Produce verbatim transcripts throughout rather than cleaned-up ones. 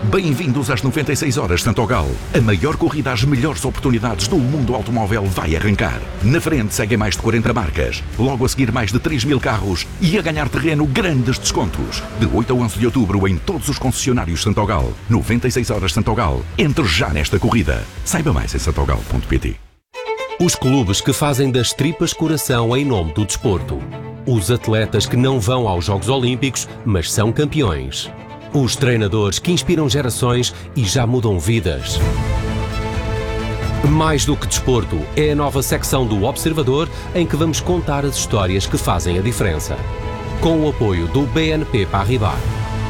Bem-vindos às noventa e seis horas Santogal. A maior corrida às melhores oportunidades do mundo automóvel vai arrancar. Na frente seguem mais de quarenta marcas, logo a seguir mais de três mil carros e a ganhar terreno grandes descontos. De oito a onze de outubro em todos os concessionários Santogal. noventa e seis horas Santogal. Entre já nesta corrida. Saiba mais em santogal ponto pt. Os clubes que fazem das tripas coração em nome do desporto. Os atletas que não vão aos Jogos Olímpicos, mas são campeões. Os treinadores que inspiram gerações e já mudam vidas. Mais do que desporto, é a nova secção do Observador em que vamos contar as histórias que fazem a diferença. Com o apoio do B N P Paribas.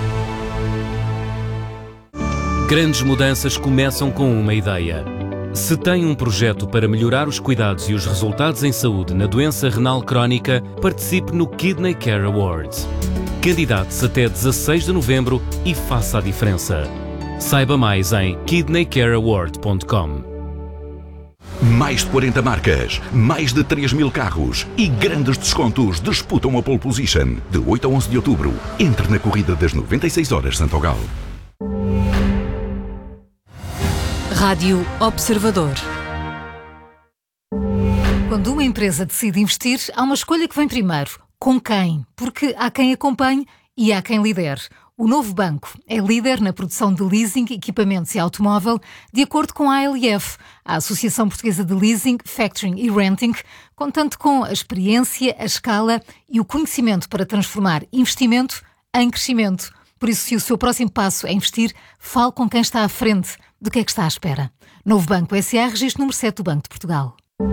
Grandes mudanças começam com uma ideia. Se tem um projeto para melhorar os cuidados e os resultados em saúde na doença renal crónica, participe no Kidney Care Awards. Candidate-se até dezasseis de novembro e faça a diferença. Saiba mais em kidney care award ponto com. Mais de quarenta marcas, mais de três mil carros e grandes descontos disputam a pole position. De oito a onze de outubro, entre na corrida das noventa e seis horas Santogal. Rádio Observador. Quando uma empresa decide investir, há uma escolha que vem primeiro. Com quem? Porque há quem acompanhe e há quem lidere. O Novo Banco é líder na produção de leasing, equipamentos e automóvel, de acordo com a A L F, a Associação Portuguesa de Leasing, Factoring e Renting, contando com a experiência, a escala e o conhecimento para transformar investimento em crescimento. Por isso, se o seu próximo passo é investir, fale com quem está à frente. Do que é que está à espera? Novo Banco S A, registro número sete do Banco de Portugal.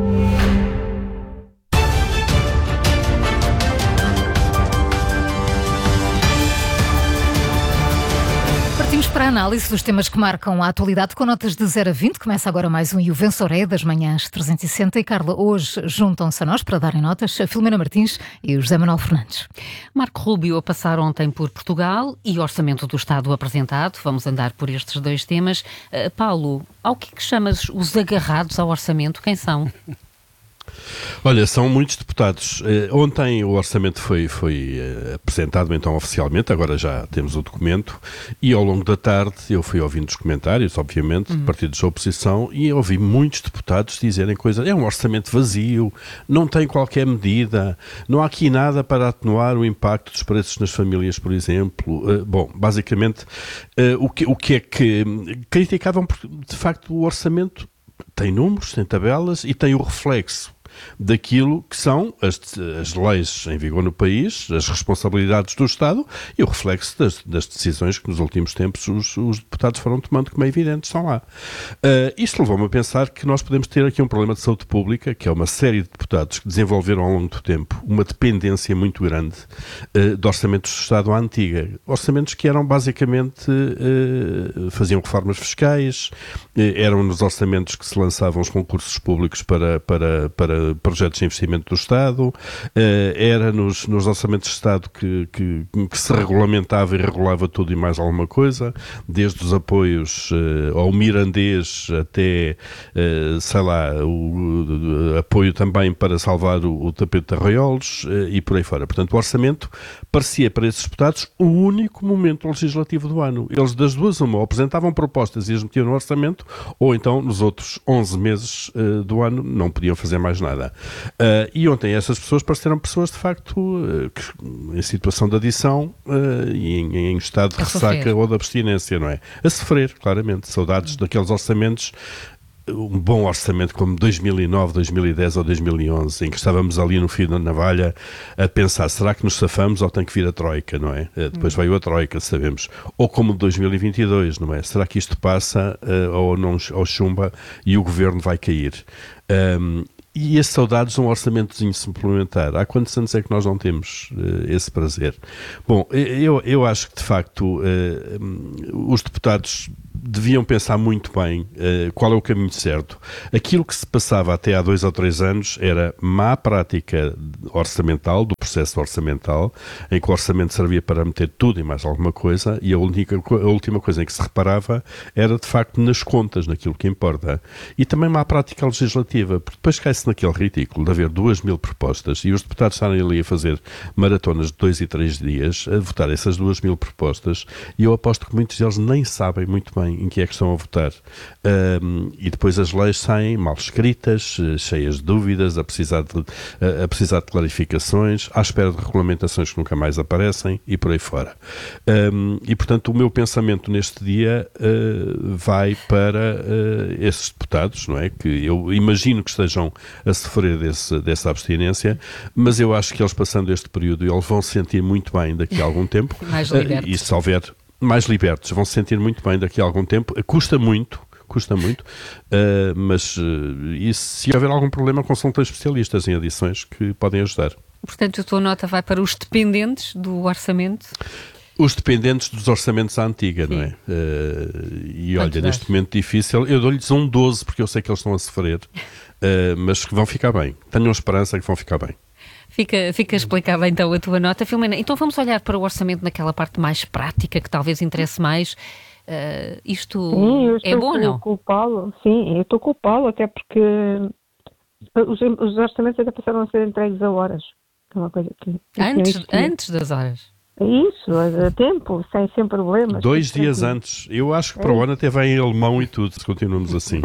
Partimos para a análise dos temas que marcam a atualidade com notas de zero a vinte. Começa agora mais um E o Vensoré das manhãs trezentos e sessenta. E Carla, hoje juntam-se a nós para darem notas a Filomena Martins e o José Manuel Fernandes. Marco Rubio a passar ontem por Portugal e Orçamento do Estado apresentado. Vamos andar por estes dois temas. Uh, Paulo, ao que é que chamas os agarrados ao orçamento? Quem são? Olha, são muitos deputados. Eh, ontem o orçamento foi, foi eh, apresentado então oficialmente, agora já temos o documento, e ao longo da tarde eu fui ouvindo os comentários, obviamente, uhum. de partidos da oposição, e ouvi muitos deputados dizerem coisas, é um orçamento vazio, não tem qualquer medida, não há aqui nada para atenuar o impacto dos preços nas famílias, por exemplo. Eh, bom, basicamente, eh, o, que, o que é que criticavam, porque de facto o orçamento tem números, tem tabelas e tem o reflexo daquilo que são as, as leis em vigor no país, as responsabilidades do Estado e o reflexo das, das decisões que nos últimos tempos os, os deputados foram tomando, como é evidente, estão lá. Uh, isto levou-me a pensar que nós podemos ter aqui um problema de saúde pública, que é uma série de deputados que desenvolveram ao longo do tempo uma dependência muito grande uh, de orçamentos do Estado à antiga. Orçamentos que eram basicamente, uh, faziam reformas fiscais, uh, eram nos orçamentos que se lançavam os concursos públicos para, para, para projetos de investimento do Estado, era nos, nos orçamentos de Estado que, que, que se regulamentava e regulava tudo e mais alguma coisa, desde os apoios ao mirandês até, sei lá, o, o apoio também para salvar o, o tapete de arraiolos e por aí fora. Portanto, o orçamento parecia para esses deputados o único momento legislativo do ano. Eles das duas uma, ou apresentavam propostas e as metiam no orçamento, ou então nos outros onze meses do ano não podiam fazer mais nada. Uh, e ontem essas pessoas pareceram pessoas de facto uh, que, em situação de adição uh, e em, em estado de ressaca ou de abstinência, não é? A sofrer, claramente. Saudades hum. daqueles orçamentos, um bom orçamento como dois mil e nove, dois mil e dez ou dois mil e onze, em que estávamos ali no fio da navalha a pensar, será que nos safamos ou tem que vir a Troika, não é? Uh, depois hum. veio a Troika, sabemos. Ou como dois mil e vinte e dois, não é? Será que isto passa uh, ou, não, ou chumba e o governo vai cair? Um, E as saudades de um orçamentozinho suplementar. Há quantos anos é que nós não temos uh, esse prazer? Bom, eu, eu acho que, de facto, uh, um, os deputados deviam pensar muito bem uh, qual é o caminho certo. Aquilo que se passava até há dois ou três anos era má prática orçamental, do processo orçamental, em que o orçamento servia para meter tudo e mais alguma coisa, e a, única, a última coisa em que se reparava era, de facto, nas contas, naquilo que importa. E também má prática legislativa, porque depois cai-se naquele ridículo de haver duas mil propostas e os deputados estarem ali a fazer maratonas de dois e três dias, a votar essas duas mil propostas, e eu aposto que muitos deles nem sabem muito bem em que é que estão a votar. Um, e depois as leis saem mal escritas, cheias de dúvidas, a precisar de, a precisar de clarificações, à espera de regulamentações que nunca mais aparecem e por aí fora. Um, e, portanto, o meu pensamento neste dia uh, vai para uh, esses deputados, não é? Que eu imagino que estejam a sofrer desse, dessa abstinência, mas eu acho que eles, passando este período, eles vão se sentir muito bem daqui a algum tempo. Mais libertos. Uh, e se houver mais libertos, vão se sentir muito bem daqui a algum tempo. Custa muito, custa muito, uh, mas uh, e se houver algum problema, consultem especialistas em adições que podem ajudar. Portanto, a tua nota vai para os dependentes do orçamento? Os dependentes dos orçamentos à antiga, Sim. não é? Uh, e olha, neste dás? momento difícil, eu dou-lhes um doze, porque eu sei que eles estão a sofrer, uh, mas que vão ficar bem. Tenham esperança que vão ficar bem. Fica, fica explicada então a tua nota, Filomena. Então vamos olhar para o orçamento naquela parte mais prática, que talvez interesse mais. Uh, isto sim, é bom ou não? Com o Paulo, sim, eu estou com o Paulo, até porque os, os orçamentos até passaram a ser entregues a horas. É uma coisa que... Antes, antes das horas? Isso, a tempo, sem, sem problemas. Dois dias tempo. antes. Eu acho que para o ano até vai em alemão e tudo, se continuamos assim.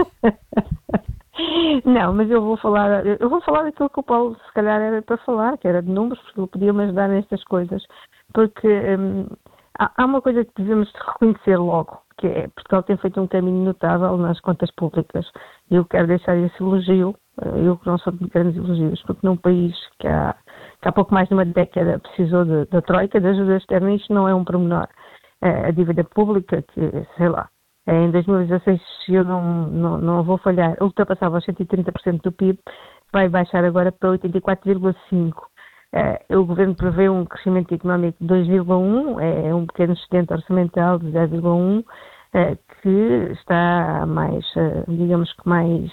Não, mas eu vou falar, eu vou falar daquilo que o Paulo se calhar era para falar, que era de números, porque ele podia-me ajudar nestas coisas, porque hum, há, há uma coisa que devemos reconhecer logo, que é Portugal tem feito um caminho notável nas contas públicas, e eu quero deixar esse elogio, eu que não sou de grandes elogios, porque num país que há, que há pouco mais de uma década precisou de, da troika, de ajuda externa, isto não é um pormenor. A dívida pública, que sei lá, em dois mil e dezasseis, se eu não, não, não vou falhar, ultrapassava os cento e trinta por cento do P I B, vai baixar agora para oitenta e quatro vírgula cinco por cento. Uh, o Governo prevê um crescimento económico de dois vírgula um por cento, é um pequeno excedente orçamental de zero vírgula um por cento, uh, que está mais, uh, digamos que mais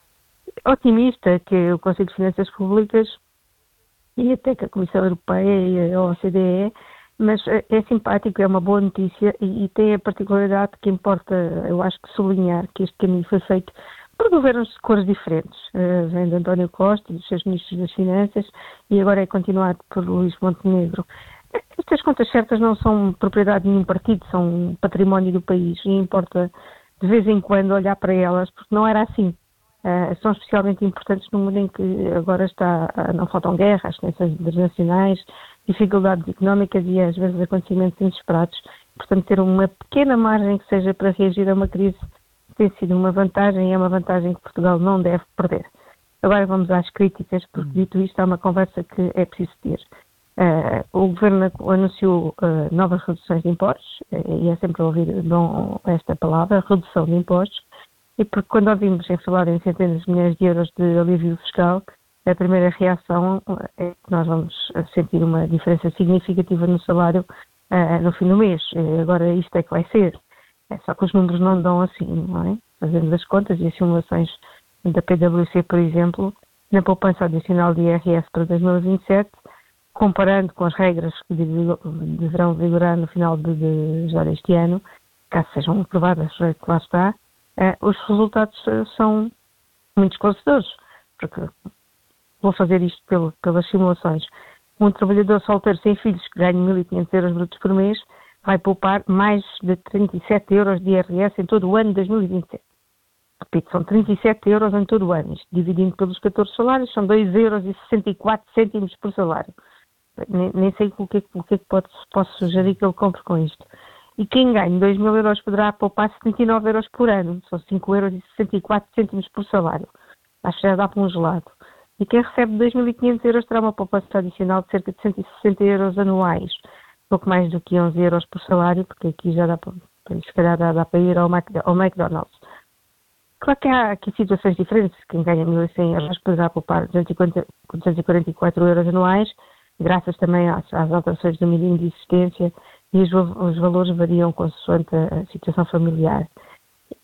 otimista que o Conselho de Finanças Públicas e até que a Comissão Europeia e a O C D E, mas é simpático, é uma boa notícia e, e tem a particularidade que importa, eu acho que sublinhar que este caminho foi feito por governos de cores diferentes. Uh, vem de António Costa, dos seus ministros das Finanças, e agora é continuado por Luís Montenegro. Estas contas certas não são propriedade de nenhum partido, são património do país e importa de vez em quando olhar para elas, porque não era assim. Uh, são especialmente importantes no mundo em que agora está, uh, não faltam guerras, tensões internacionais, dificuldades económicas e às vezes acontecimentos inesperados. Portanto, ter uma pequena margem que seja para reagir a uma crise tem sido uma vantagem e é uma vantagem que Portugal não deve perder. Agora vamos às críticas, porque dito isto há uma conversa que é preciso ter. Uh, o Governo anunciou uh, novas reduções de impostos, uh, e é sempre ouvir bom esta palavra, redução de impostos, e porque quando ouvimos em falar em centenas de milhões de euros de alívio fiscal, a primeira reação é que nós vamos sentir uma diferença significativa no salário uh, no fim do mês. E agora isto é que vai ser. É só que os números não dão assim, não é? Fazendo as contas e as simulações da P W C, por exemplo, na poupança adicional de I R S para dois mil e vinte e sete, comparando com as regras que deverão vigorar no final de, de já deste ano, caso sejam aprovadas, que lá está, Uh, os resultados uh, são muito esclarecedores, porque vou fazer isto pelo, pelas simulações. Um trabalhador solteiro sem filhos que ganha mil e quinhentos euros brutos por mês vai poupar mais de trinta e sete euros de I R S em todo o ano de dois mil e vinte e sete. Repito, são trinta e sete euros em todo o ano. Isto, dividindo pelos catorze salários, são dois euros e sessenta e quatro cêntimos por salário. Nem, nem sei o que, o que é que pode, posso sugerir que ele compre com isto. E quem ganha dois mil euros poderá poupar setenta e nove euros por ano, são cinco euros e sessenta e quatro cêntimos por salário. Acho que já dá para um gelado. E quem recebe dois mil e quinhentos euros terá uma poupança adicional de cerca de cento e sessenta euros anuais, pouco mais do que onze euros por salário, porque aqui já dá para, se calhar dá, dá para ir ao, Mac, ao McDonald's. Claro que há aqui situações diferentes. Quem ganha mil e cem euros poderá poupar duzentos e quarenta e quatro euros anuais, graças também às, às alterações do mínimo de existência, e os, os valores variam consoante a situação familiar.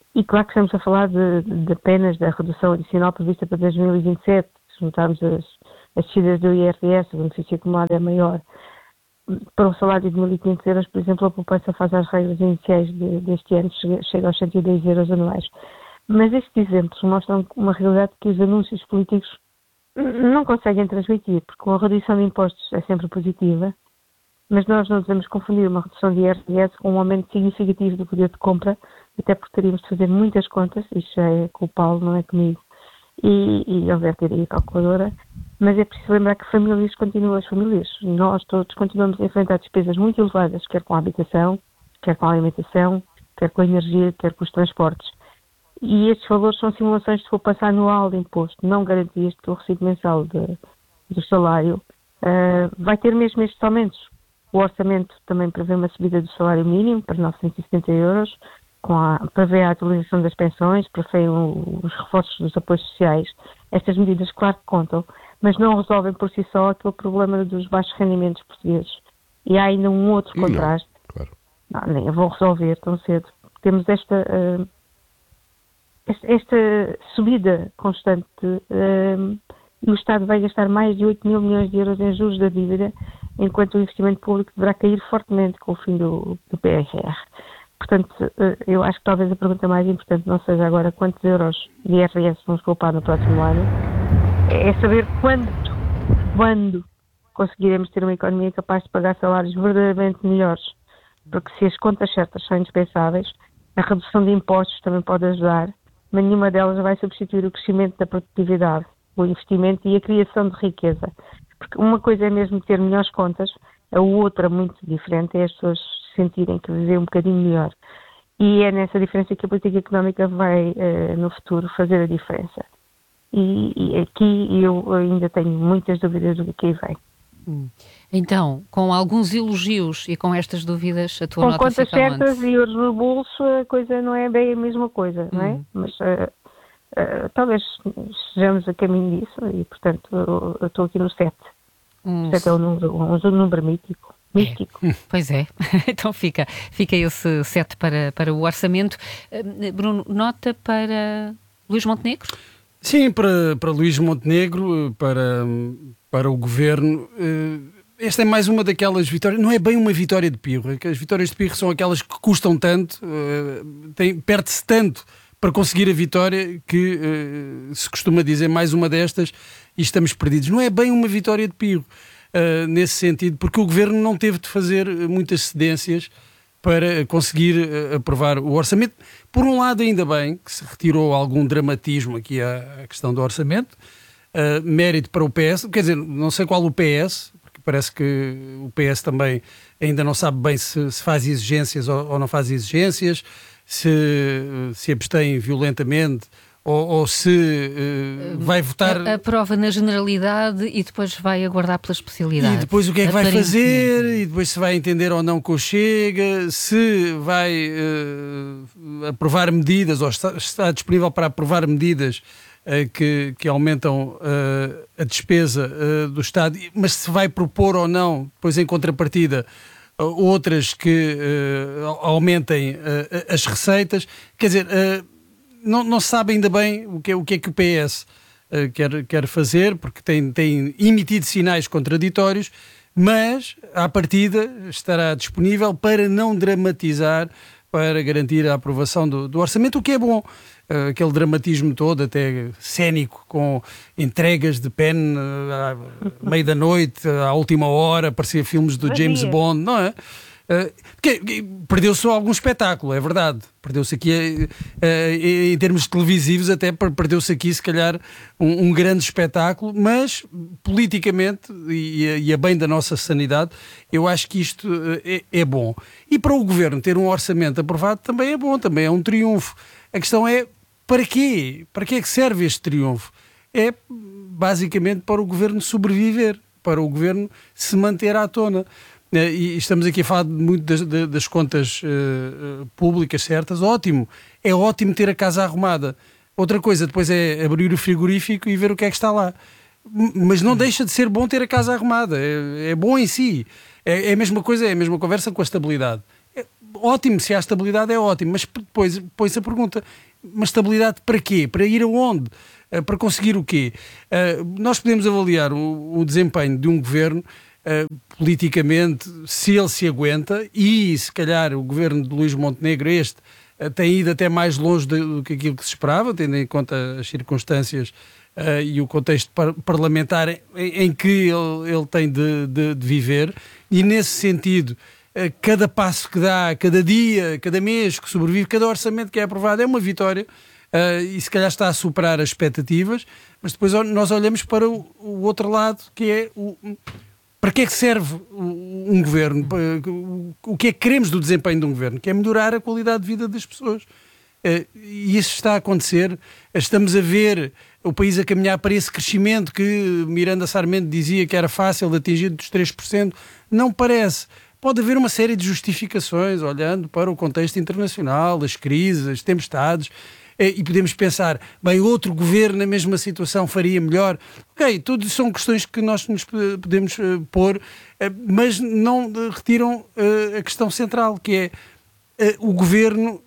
E claro que estamos a falar de, de apenas da redução adicional prevista para dois mil e vinte e sete, se juntarmos as, as descidas do I R S, o benefício acumulado é maior. Para um salário de mil e quinhentos euros, por exemplo, a poupança faz as regras iniciais de, deste ano, chega, chega aos cento e dez euros anuais. Mas estes exemplos mostram uma realidade que os anúncios políticos não conseguem transmitir, porque a redução de impostos é sempre positiva, mas nós não devemos confundir uma redução de I R S com um aumento significativo do poder de compra, até porque teríamos de fazer muitas contas, isto já é com o Paulo, não é comigo, e, e ele deve ter aí a calculadora, mas é preciso lembrar que famílias continuam as famílias. Nós todos continuamos a enfrentar despesas muito elevadas, quer com a habitação, quer com a alimentação, quer com a energia, quer com os transportes. E estes valores são simulações de poupança anual de imposto, não garantias pelo recibo mensal de, do salário. Uh, vai ter mesmo estes aumentos. O orçamento também prevê uma subida do salário mínimo para novecentos e setenta euros, com a, prevê a atualização das pensões, prevê o, os reforços dos apoios sociais. Estas medidas, claro que contam, mas não resolvem por si só aquele problema dos baixos rendimentos portugueses. E há ainda um outro contraste. Não, claro. Não, nem vou resolver tão cedo. Temos esta, uh, esta, esta subida constante uh, e o Estado vai gastar mais de oito mil milhões de euros em juros da dívida, enquanto o investimento público deverá cair fortemente com o fim do, do P R R. Portanto, uh, eu acho que talvez a pergunta mais importante não seja agora quantos euros de I R S vamos poupar no próximo ano, é saber quando, quando conseguiremos ter uma economia capaz de pagar salários verdadeiramente melhores. Porque se as contas certas são indispensáveis, a redução de impostos também pode ajudar, mas nenhuma delas vai substituir o crescimento da produtividade, o investimento e a criação de riqueza. Porque uma coisa é mesmo ter melhores contas, a outra, muito diferente, é as pessoas sentirem que vivem um bocadinho melhor. E é nessa diferença que a política económica vai, eh, no futuro, fazer a diferença. E, e aqui eu ainda tenho muitas dúvidas do que aí vem. Então, com alguns elogios e com estas dúvidas, a tua com nota contas fica certas onde? e euros no bolso, a coisa não é bem a mesma coisa, não é? Hum. Mas uh, uh, talvez estejamos a caminho disso e, portanto, eu, eu estou aqui no sete. Um... sete é um número, um, um número mítico. mítico. É. Pois é. Então fica, fica esse sete para, para o orçamento. Uh, Bruno, nota para Luís Montenegro? Sim, para, para Luís Montenegro, para, para o Governo. Esta é mais uma daquelas vitórias, não é bem uma vitória de pirro, as vitórias de pirro são aquelas que custam tanto, tem, perde-se tanto para conseguir a vitória que se costuma dizer mais uma destas e estamos perdidos. Não é bem uma vitória de pirro, nesse sentido, porque o Governo não teve de fazer muitas cedências para conseguir uh, aprovar o orçamento. Por um lado, ainda bem que se retirou algum dramatismo aqui à, à questão do orçamento, uh, mérito para o P S, quer dizer, não sei qual o P S, porque parece que o P S também ainda não sabe bem se, se faz exigências ou, ou não faz exigências, se se abstém violentamente ou, ou se uh, vai votar... Aprova na generalidade e depois vai aguardar pela especialidade. E depois o que é que vai fazer, e depois se vai entender ou não com o Chega, se vai uh, aprovar medidas, ou está, está disponível para aprovar medidas uh, que, que aumentam uh, a despesa uh, do Estado, mas se vai propor ou não, depois em contrapartida, uh, outras que uh, aumentem uh, as receitas. Quer dizer... Uh, Não, não se sabe ainda bem o que é o, que é que o P S uh, quer, quer fazer, porque tem, tem emitido sinais contraditórios, mas, à partida, estará disponível para não dramatizar, para garantir a aprovação do, do orçamento, o que é bom. Uh, aquele dramatismo todo, até cénico, com entregas de pen uh, à meia da noite, à última hora, parecia filmes do James Bond, não é? Uh, que, perdeu-se algum espetáculo, é verdade. Perdeu-se aqui, uh, uh, em termos televisivos, até perdeu-se aqui, se calhar, um, um grande espetáculo, mas politicamente, e, e a bem da nossa sanidade, eu acho que isto uh, é, é bom. E para o Governo ter um orçamento aprovado também é bom, também é um triunfo. A questão é, para quê? Para que é que serve este triunfo? É basicamente para o Governo sobreviver, para o Governo se manter à tona. E estamos aqui a falar muito das, das contas uh, públicas certas, ótimo, é ótimo ter a casa arrumada. Outra coisa depois é abrir o frigorífico e ver o que é que está lá. Mas não deixa de ser bom ter a casa arrumada, é, é bom em si. É, é a mesma coisa, é a mesma conversa com a estabilidade. É, ótimo, se há estabilidade é ótimo, mas depois põe-se a pergunta, mas estabilidade para quê? Para ir aonde? Uh, para conseguir o quê? Uh, nós podemos avaliar o, o desempenho de um governo uh, politicamente, se ele se aguenta, e se calhar o governo de Luís Montenegro, este, uh, tem ido até mais longe do que aquilo que se esperava, tendo em conta as circunstâncias uh, e o contexto par- parlamentar em, em que ele, ele tem de, de, de viver, e nesse sentido, cada passo que dá, cada dia, cada mês que sobrevive, cada orçamento que é aprovado é uma vitória, uh, e se calhar está a superar as expectativas, mas depois nós olhamos para o, o outro lado, que é o, para que é que serve um governo, o que é que queremos do desempenho de um governo, que é melhorar a qualidade de vida das pessoas. Uh, e isso está a acontecer, estamos a ver o país a caminhar para esse crescimento que Miranda Sarmento dizia que era fácil de atingir dos três por cento, não parece. Pode haver uma série de justificações, olhando para o contexto internacional, as crises, as tempestades, e podemos pensar, bem, outro governo na mesma situação faria melhor. Ok, tudo são questões que nós nos podemos pôr, mas não retiram a questão central, que é o governo,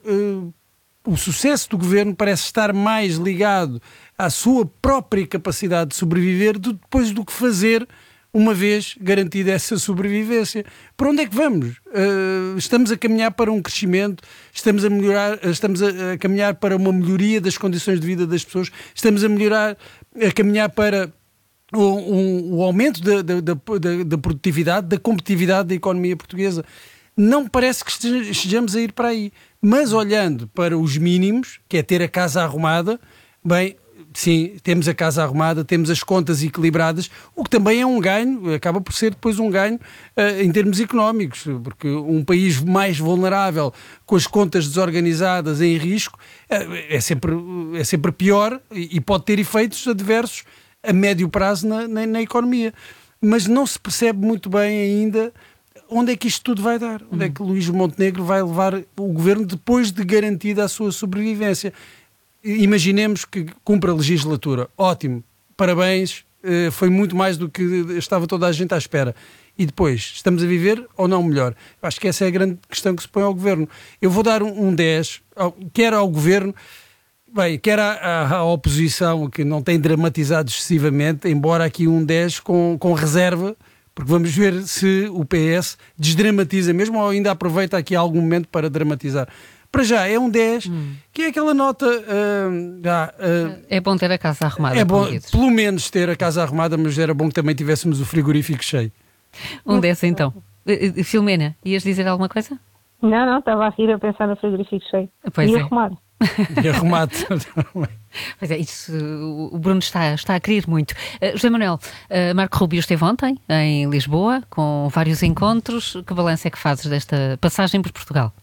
o sucesso do governo parece estar mais ligado à sua própria capacidade de sobreviver depois do que fazer uma vez garantida essa sobrevivência. Para onde é que vamos? Uh, estamos a caminhar para um crescimento, estamos a melhorar, estamos a, a caminhar para uma melhoria das condições de vida das pessoas, estamos a melhorar, a caminhar para o, um, o aumento da, da, da, da produtividade, da competitividade da economia portuguesa. Não parece que estejamos a ir para aí. Mas olhando para os mínimos, que é ter a casa arrumada, bem, sim, temos a casa arrumada, temos as contas equilibradas, o que também é um ganho, acaba por ser depois um ganho uh, em termos económicos, porque um país mais vulnerável, com as contas desorganizadas, em risco, uh, é, sempre, é sempre pior e, e pode ter efeitos adversos a médio prazo na, na, na economia. Mas não se percebe muito bem ainda onde é que isto tudo vai dar, onde hum. é que Luís Montenegro vai levar o governo depois de garantida a sua sobrevivência. Imaginemos que cumpre a legislatura. Ótimo, parabéns, foi muito mais do que estava toda a gente à espera. E depois, estamos a viver ou não melhor? Acho que essa é a grande questão que se põe ao governo. Eu vou dar um, um dez, quer ao governo, bem, quer à, à, à oposição, que não tem dramatizado excessivamente, embora aqui um dez com, com reserva, porque vamos ver se o P S desdramatiza mesmo ou ainda aproveita aqui algum momento para dramatizar. Para já é um dez, hum. que é aquela nota... Uh, já, uh, é bom ter a casa arrumada. É bom, pelo menos ter a casa arrumada, mas era bom que também tivéssemos o frigorífico cheio. Um dez então. Uh, Filomena, ias dizer alguma coisa? Não, não, estava a rir a pensar no frigorífico cheio. Pois e é. arrumado. E arrumado. Pois é, isso, o Bruno está, está a querer muito. Uh, José Manuel, uh, Marco Rubio esteve ontem em Lisboa, com vários encontros. Que balanço é que fazes desta passagem por Portugal?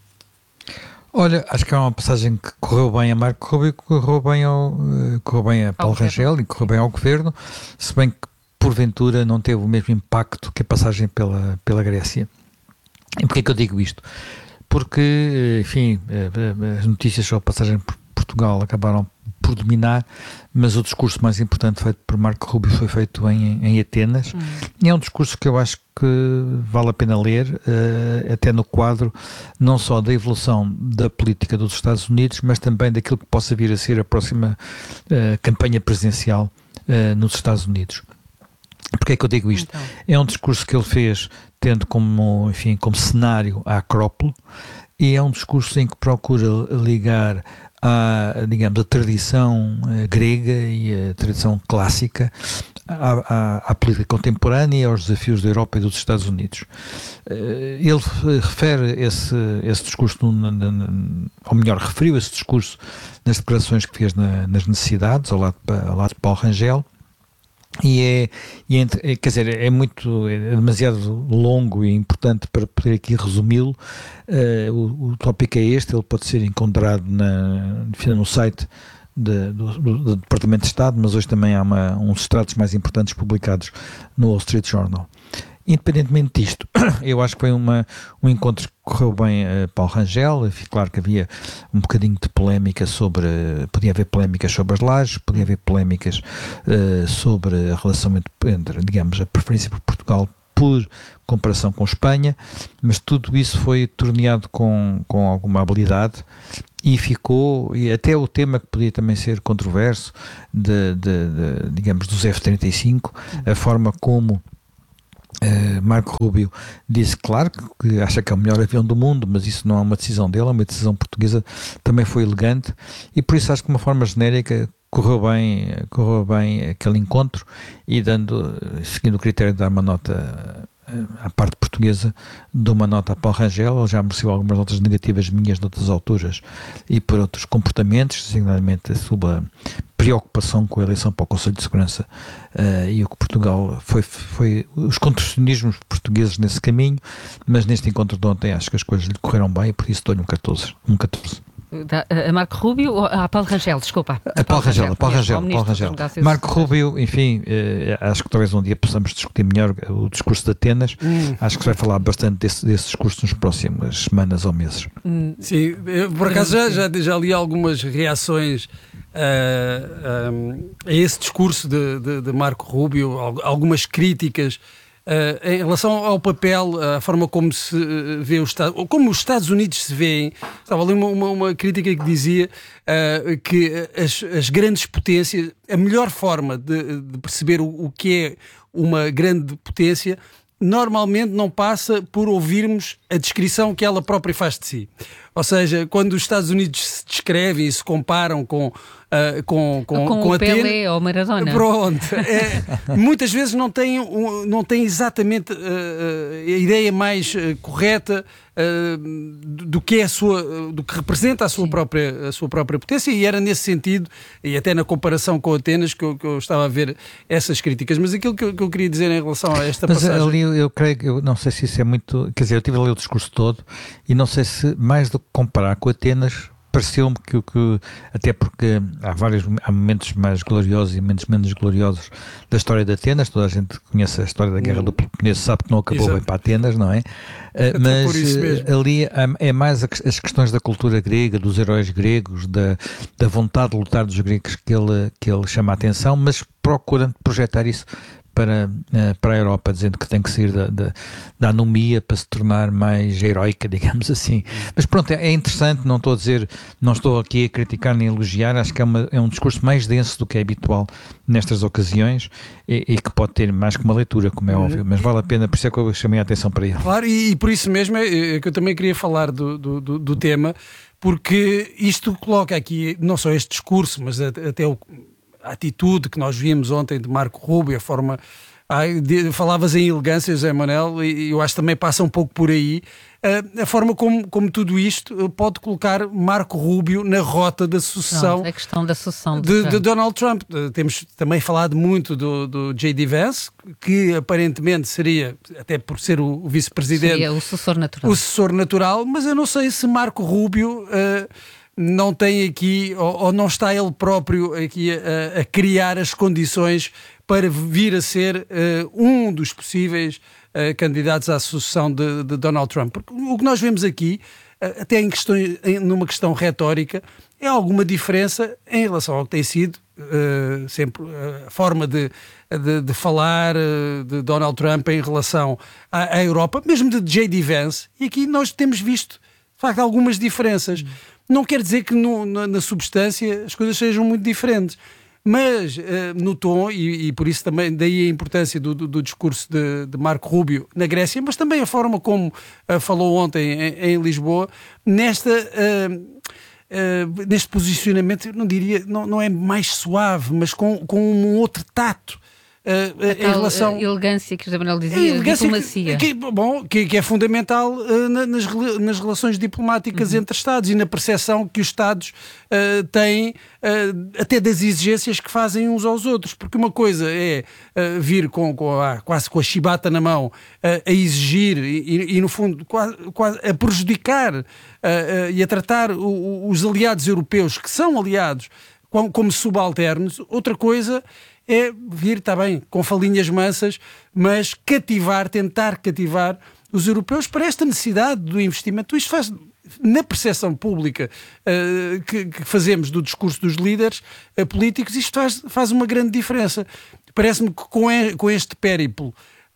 Olha, acho que é uma passagem que correu bem a Marco Rubio, correu bem, ao, correu bem a Paulo Rangel e correu bem ao Governo, se bem que porventura não teve o mesmo impacto que a passagem pela, pela Grécia. E porquê é que eu digo isto? Porque, enfim, as notícias sobre a passagem por Portugal acabaram por dominar, mas o discurso mais importante feito por Marco Rubio foi feito em, em Atenas, hum. e é um discurso que eu acho que vale a pena ler, uh, até no quadro não só da evolução da política dos Estados Unidos, mas também daquilo que possa vir a ser a próxima uh, campanha presidencial uh, nos Estados Unidos. Porquê é que eu digo isto? Então. É um discurso que ele fez tendo como, enfim, como cenário a Acrópole, e é um discurso em que procura ligar à, digamos, a tradição uh, grega e a tradição clássica à, à, à política contemporânea e aos desafios da Europa e dos Estados Unidos. Uh, ele refere esse, esse discurso, no, no, no, ou melhor, referiu esse discurso nas declarações que fez na, nas necessidades, ao lado, ao lado de Paulo Rangel. E é, e é, quer dizer, é muito, é demasiado longo e importante para poder aqui resumi-lo. Uh, o, o tópico é este, ele pode ser encontrado na, no site de, do, do, do Departamento de Estado, mas hoje também há uma, uns extratos mais importantes publicados no Wall Street Journal. Independentemente disto, eu acho que foi uma, um encontro que correu bem a Paulo Rangel. Claro que havia um bocadinho de polémica sobre, podia haver polémicas sobre as lajes, podia haver polémicas uh, sobre a relação entre, entre, digamos, a preferência por Portugal por comparação com Espanha, mas tudo isso foi torneado com, com alguma habilidade e ficou, e até o tema que podia também ser controverso, de, de, de, digamos, dos F trinta e cinco, a forma como Uh, Marco Rubio disse, claro, que acha que é o melhor avião do mundo, mas isso não é uma decisão dele, é uma decisão portuguesa, também foi elegante, e por isso acho que de uma forma genérica correu bem, correu bem aquele encontro, e dando, seguindo o critério de dar uma nota à parte portuguesa, dou uma nota a Paulo Rangel. Ele já mereceu algumas notas negativas minhas noutras alturas e por outros comportamentos, designadamente a sua preocupação com a eleição para o Conselho de Segurança uh, e o que Portugal foi, foi os contorcionismos portugueses nesse caminho, mas neste encontro de ontem acho que as coisas lhe correram bem e por isso dou-lhe um catorze. Um catorze. A Marco Rubio ou a Paulo Rangel, desculpa. A Paulo Rangel, a Paulo Rangel, Paulo Rangel. Marco Rubio, enfim, eh, acho que talvez um dia possamos discutir melhor o discurso de Atenas. Hum. Acho que se vai falar bastante desse, desse discurso nas próximas semanas ou meses. Hum. Sim, eu, por acaso já, já, já li algumas reações uh, uh, a esse discurso de, de, de Marco Rubio, algumas críticas. Uh, em relação ao papel, a forma como se vê o Estado, ou como os Estados Unidos se veem, estava ali uma, uma, uma crítica que dizia uh, que as, as grandes potências, a melhor forma de, de perceber o, o que é uma grande potência, normalmente não passa por ouvirmos a descrição que ela própria faz de si. Ou seja, quando os Estados Unidos se descrevem e se comparam com, uh, com, com, com, com o Atenas, Pelé ou Maradona. Pronto, é, muitas vezes não têm, não têm exatamente uh, a ideia mais uh, correta uh, do que é a sua, uh, do que representa a sua, própria, a sua própria potência, e era nesse sentido, e até na comparação com Atenas, que eu, que eu estava a ver essas críticas. Mas aquilo que eu, que eu queria dizer em relação a esta Mas passagem... ali eu, eu creio, eu não sei se isso é muito... Quer dizer, eu tive a ler o discurso todo e não sei se, mais do que comparar com Atenas, pareceu-me que, que até porque há vários há momentos mais gloriosos e momentos menos gloriosos da história de Atenas. Toda a gente conhece a história da Guerra do Peloponeso, sabe que não acabou Exato. bem para Atenas, não é? Uh, mas ali é mais as questões da cultura grega, dos heróis gregos, da, da vontade de lutar dos gregos que ele, que ele chama a atenção, mas procurando projetar isso para, para a Europa, dizendo que tem que sair da, da, da anomia para se tornar mais heroica, digamos assim. Mas pronto, é interessante, não estou a dizer, não estou aqui a criticar nem a elogiar, acho que é, uma, é um discurso mais denso do que é habitual nestas ocasiões e, e que pode ter mais que uma leitura, como é óbvio, mas vale a pena, por isso é que eu chamei a atenção para ele. Claro, e, e por isso mesmo é, é que eu também queria falar do, do, do, do tema, porque isto coloca aqui não só este discurso, mas até o a atitude que nós vimos ontem de Marco Rubio, a forma... Ai, de, falavas em elegância, José Manuel, e eu acho que também passa um pouco por aí, a, a forma como, como tudo isto pode colocar Marco Rubio na rota da sucessão. Não, a questão da sucessão de, de, de Donald Trump. Temos também falado muito do, do J D Vance, que aparentemente seria, até por ser o, o vice-presidente... Seria o sucessor natural. O sucessor natural, mas eu não sei se Marco Rubio... Uh, não tem aqui, ou, ou não está ele próprio aqui a, a criar as condições para vir a ser uh, um dos possíveis uh, candidatos à sucessão de, de Donald Trump. Porque o que nós vemos aqui, uh, até em questão, em, numa questão retórica, é alguma diferença em relação ao que tem sido uh, sempre uh, a forma de, de, de falar uh, de Donald Trump em relação à, à Europa, mesmo de J D Vance, e aqui nós temos visto, de facto, algumas diferenças. Não quer dizer que no, na, na substância as coisas sejam muito diferentes, mas uh, no tom, e, e por isso também daí a importância do, do, do discurso de, de Marco Rubio na Grécia, mas também a forma como uh, falou ontem em, em Lisboa, nesta, uh, uh, neste posicionamento, não diria, não, não é mais suave, mas com, com um outro tato. Uh, em relação... elegância que o José Manuel dizia, diplomacia. Que, que, bom, que, que é fundamental uh, nas, nas relações diplomáticas uhum. entre Estados e na percepção que os Estados uh, têm uh, até das exigências que fazem uns aos outros. Porque uma coisa é uh, vir com, com a, quase com a chibata na mão uh, a exigir e, e no fundo quase, quase a prejudicar uh, uh, e a tratar o, o, os aliados europeus, que são aliados, como, como subalternos. Outra coisa é vir, está bem, com falinhas mansas, mas cativar, tentar cativar os europeus para esta necessidade do investimento. Isto faz, na percepção pública uh, que, que fazemos do discurso dos líderes uh, políticos, isto faz, faz uma grande diferença. Parece-me que com, e, com este périplo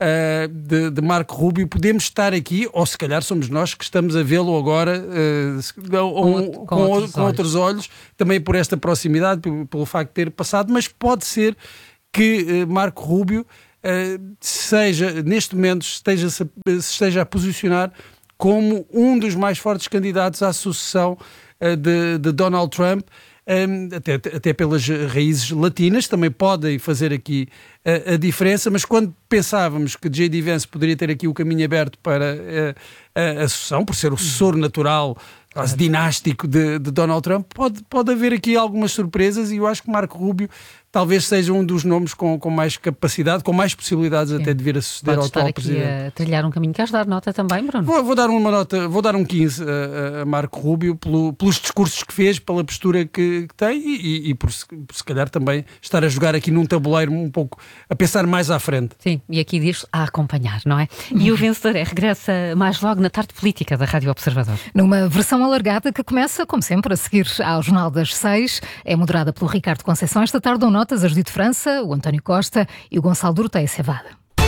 uh, de, de Marco Rubio, podemos estar aqui, ou se calhar somos nós que estamos a vê-lo agora uh, com, com, com, outros, com outros olhos, também por esta proximidade, pelo, pelo facto de ter passado, mas pode ser que uh, Marco Rubio uh, seja, neste momento, esteja, se esteja a posicionar como um dos mais fortes candidatos à sucessão uh, de, de Donald Trump, um, até, até pelas raízes latinas, também podem fazer aqui uh, a diferença, mas quando pensávamos que J D Vance poderia ter aqui o caminho aberto para uh, a, a sucessão, por ser o sucessor natural, quase dinástico de, de Donald Trump, pode, pode haver aqui algumas surpresas, e eu acho que Marco Rubio talvez seja um dos nomes com, com mais capacidade, com mais possibilidades Sim. até de vir a suceder Pode ao atual aqui presidente. A trilhar um caminho. Queres dar nota também, Bruno? Vou, vou dar uma nota, vou dar um quinze a, a Marco Rubio pelo, pelos discursos que fez, pela postura que, que tem e, e, e por, se, por se calhar também estar a jogar aqui num tabuleiro um pouco, a pensar mais à frente. Sim, e aqui diz a acompanhar, não é? E o vencedor é, regressa mais logo na tarde política da Rádio Observador. Numa versão alargada que começa, como sempre, a seguir ao Jornal das Seis. É moderada pelo Ricardo Conceição. Esta tarde dão notas a Judite França, o António Costa e o Gonçalo Doroteia Cevada.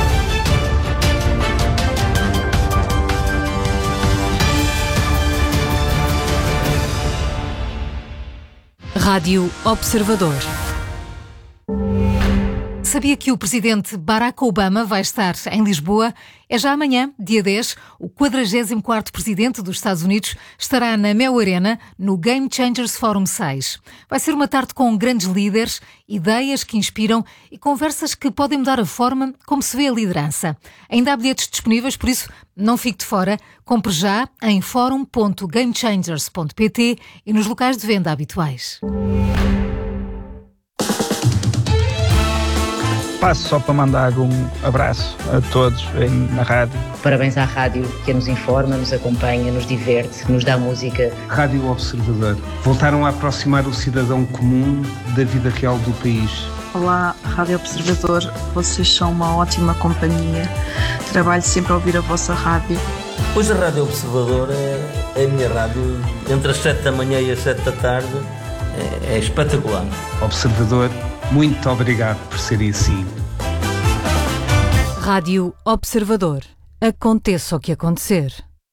Rádio Observador. Sabia que o presidente Barack Obama vai estar em Lisboa? É já amanhã, dia dez, o quadragésimo quarto presidente dos Estados Unidos estará na Mel Arena, no Game Changers Forum seis. Vai ser uma tarde com grandes líderes, ideias que inspiram e conversas que podem mudar a forma como se vê a liderança. Ainda há bilhetes disponíveis, por isso não fique de fora. Compre já em forum ponto gamechangers ponto pt e nos locais de venda habituais. Passo só para mandar um abraço a todos na rádio. Parabéns à rádio que nos informa, nos acompanha, nos diverte, nos dá música. Rádio Observador. Voltaram a aproximar o cidadão comum da vida real do país. Olá, Rádio Observador. Vocês são uma ótima companhia. Trabalho sempre a ouvir a vossa rádio. Pois a Rádio Observador é, é a minha rádio. Entre as sete da manhã e as sete da tarde é, é espetacular. Observador, muito obrigado por serem assim. Rádio Observador. Aconteça o que acontecer.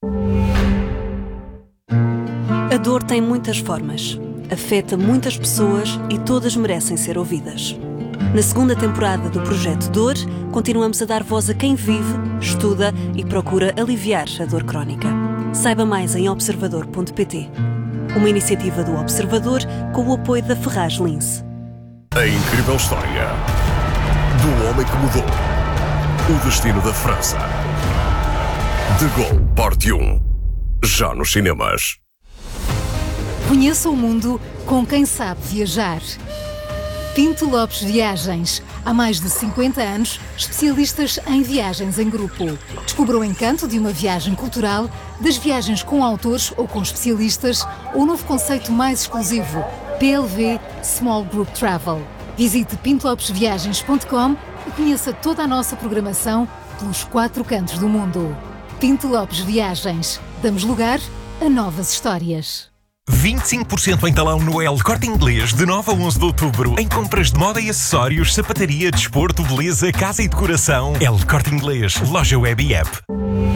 A dor tem muitas formas. Afeta muitas pessoas e todas merecem ser ouvidas. Na segunda temporada do Projeto Dor, continuamos a dar voz a quem vive, estuda e procura aliviar a dor crónica. Saiba mais em observador ponto pt. Uma iniciativa do Observador com o apoio da Ferraz Lince. A incrível história do homem que mudou o destino da França. De Gaulle, parte um. Já nos cinemas. Conheça o mundo com quem sabe viajar. Pinto Lopes Viagens. Há mais de cinquenta anos, especialistas em viagens em grupo. Descubra o encanto de uma viagem cultural, das viagens com autores ou com especialistas, ou o novo conceito mais exclusivo, P L V Small Group Travel. Visite pinto lopes viagens ponto com e conheça toda a nossa programação pelos quatro cantos do mundo. Pinto Lopes Viagens. Damos lugar a novas histórias. vinte e cinco por cento em talão no El Corte Inglês de nove a onze de outubro. Em compras de moda e acessórios, sapataria, desporto, beleza, casa e decoração. El Corte Inglês, loja web e app.